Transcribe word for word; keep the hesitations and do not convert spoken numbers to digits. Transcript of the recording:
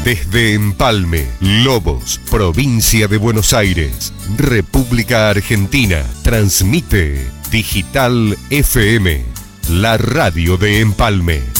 Desde Empalme, Lobos, provincia de Buenos Aires, República Argentina, transmite Digital F M, la radio de Empalme.